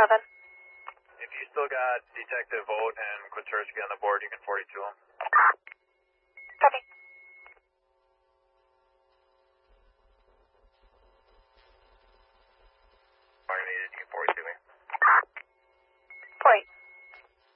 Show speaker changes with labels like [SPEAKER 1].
[SPEAKER 1] 11.
[SPEAKER 2] If you still got Detective Vogt and Quintursky on the board, you can 42 them.
[SPEAKER 1] Copy.